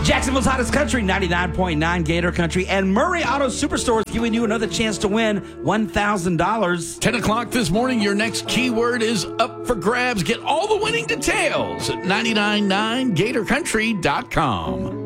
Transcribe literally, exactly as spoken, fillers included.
Jacksonville's hottest country, ninety-nine point nine Gator Country, and Murray Auto Superstore is giving you another chance to win one thousand dollars. ten o'clock this morning, your next keyword is up for grabs. Get all the winning details at nine nine nine gator country dot com.